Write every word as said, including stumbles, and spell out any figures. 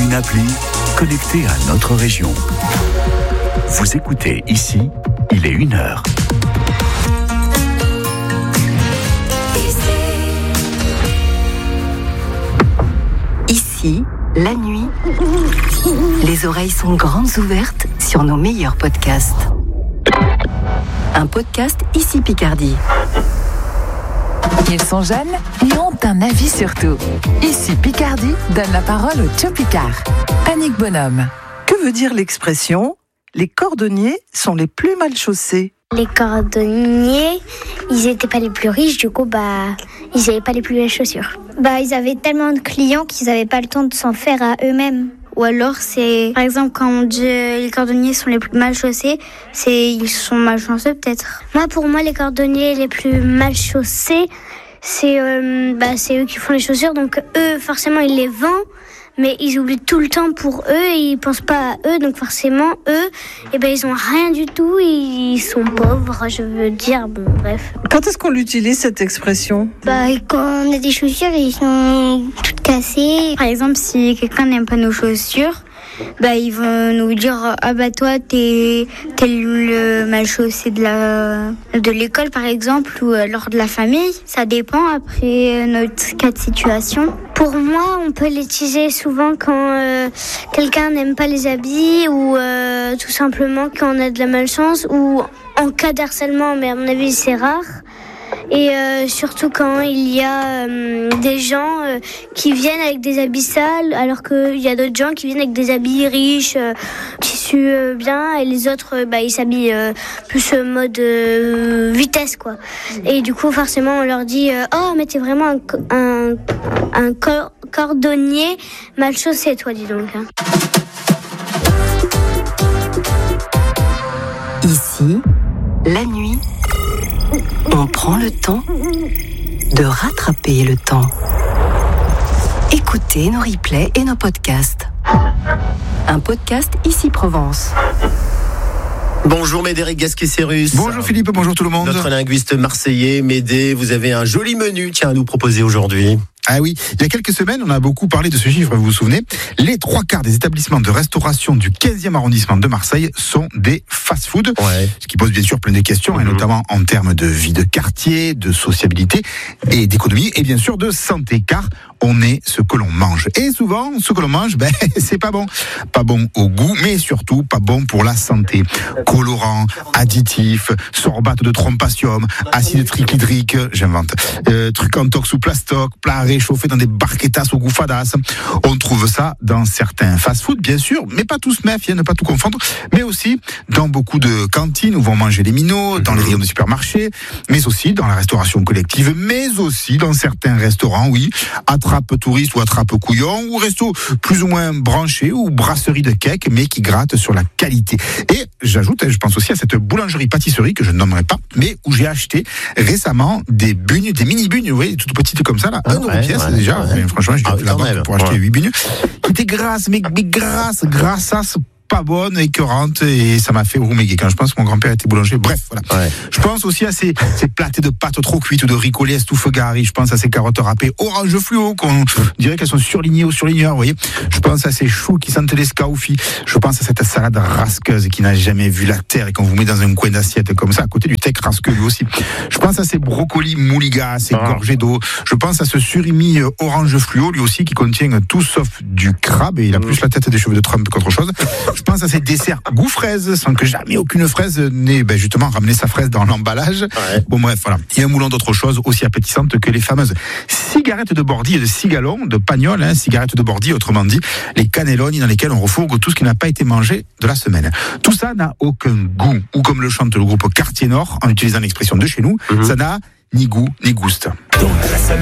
une appli connectée à notre région. Vous écoutez ici, il est une heure. Ici, la nuit, les oreilles sont grandes ouvertes sur nos meilleurs podcasts. Un podcast Ici Picardie. Ils sont jeunes et ont un avis sur tout. Ici Picardie donne la parole au Joe Picard. Annick Bonhomme. Que veut dire l'expression « les cordonniers sont les plus mal chaussés » ? Les cordonniers, ils n'étaient pas les plus riches, du coup, bah, ils n'avaient pas les plus belles chaussures. Bah, ils avaient tellement de clients qu'ils n'avaient pas le temps de s'en faire à eux-mêmes. Ou alors, c'est, par exemple, quand on dit euh, les cordonniers sont les plus mal chaussés, c'est ils sont malchanceux peut-être. Moi, pour moi, les cordonniers les plus mal chaussés, c'est, euh, bah, c'est eux qui font les chaussures, donc eux, forcément, ils les vendent. Mais ils oublient tout le temps pour eux, et ils pensent pas à eux, donc forcément, eux, eh ben, ils ont rien du tout, ils sont pauvres, je veux dire, bon, bref. Quand est-ce qu'on l'utilise, cette expression ? Bah, quand on a des chaussures, ils sont toutes cassées. Par exemple, si quelqu'un n'aime pas nos chaussures, bah, ils vont nous dire, ah bah toi, t'es, t'es le mal chaussé de la, de l'école, par exemple, ou lors de la famille. Ça dépend après notre cas de situation. Pour moi, on peut l'utiliser souvent quand euh, quelqu'un n'aime pas les habits ou euh, tout simplement quand on a de la malchance ou en cas d'harcèlement, mais à mon avis, c'est rare. Et euh, surtout quand il y a euh, des gens euh, qui viennent avec des habits sales, alors qu'il y a d'autres gens qui viennent avec des habits riches, euh, tissus euh, bien, et les autres, euh, bah, ils s'habillent euh, plus euh, mode euh, vitesse, quoi. Et du coup, forcément, on leur dit euh, « Oh, mais t'es vraiment un, un, un cor- cordonnier mal chaussé, toi, dis donc. Hein. » Ici, la nuit, on prend le temps de rattraper le temps. Écoutez nos replays et nos podcasts. Un podcast Ici Provence. Bonjour Médéric Gasquet-Cérus. Bonjour Philippe, bonjour tout le monde. Notre linguiste marseillais, Médé, vous avez un joli menu, tiens, à nous proposer aujourd'hui. Ah oui, il y a quelques semaines, on a beaucoup parlé de ce chiffre, vous vous souvenez. Les trois quarts des établissements de restauration du quinzième arrondissement de Marseille sont des fast-food. Ouais. Ce qui pose bien sûr plein de questions, mmh. et notamment en termes de vie de quartier, de sociabilité et d'économie, et bien sûr de santé, car on est ce que l'on mange. Et souvent, ce que l'on mange, ben, c'est pas bon. Pas bon au goût, mais surtout pas bon pour la santé. Colorants, additifs, sorbates de trompasium, acide triclydrique, j'invente, euh, trucs en tox ou plastoc, plats réchauffés dans des barquetas au goût fadasse. On trouve ça dans certains fast-food, bien sûr, mais pas tous, méfiez, ne pas tout confondre, mais aussi dans beaucoup de cantines où vont manger les minots, dans les rayons de supermarchés, mais aussi dans la restauration collective, mais aussi dans certains restaurants, oui, attrape touristes ou attrape couillon, ou resto plus ou moins branché, ou brasserie de cake, mais qui gratte sur la qualité. Et j'ajoute, je pense aussi à cette boulangerie-pâtisserie que je ne nommerai pas, mais où j'ai acheté récemment des bugnes, des mini-bugnes, vous voyez, toutes petites comme ça, là, un euro ouais, pièce ouais, déjà, ouais. Mais franchement, j'ai ah, fait la banque pour acheter ouais. huit bugnes, qui étaient grasses, mais, mais grasses, grassasses, pas bonne, écœurante, et ça m'a fait rouméguer quand je pense que mon grand-père était boulanger. Bref, voilà. Ouais. Je pense aussi à ces, ces plâtés de pâtes trop cuites ou de ricolés estouffe gari. Je pense à ces carottes râpées orange fluo, qu'on dirait qu'elles sont surlignées ou surligneurs, vous voyez. Je pense à ces choux qui sentent les scaufis. Je pense à cette salade rasqueuse qui n'a jamais vu la terre et qu'on vous met dans un coin d'assiette comme ça, à côté du steak rasqueux lui aussi. Je pense à ces brocolis mouligas, ces ah. gorgées d'eau. Je pense à ce surimi orange fluo, lui aussi, qui contient tout sauf du crabe, et il a plus la tête des cheveux de Trump qu'autre chose. Je pense à ces desserts goût fraise, sans que jamais aucune fraise n'ait ben justement ramené sa fraise dans l'emballage. Ouais. Bon bref, voilà. Il y a un moulin d'autres choses aussi appétissantes que les fameuses cigarettes de Bordy et de cigalon, de Pagnol, hein, cigarettes de Bordy, autrement dit, les cannelloni dans lesquels on refourgue tout ce qui n'a pas été mangé de la semaine. Tout ça n'a aucun goût, ou comme le chante le groupe Quartier Nord, en utilisant l'expression de chez nous, mmh. ça n'a ni goût ni gouste. Dans la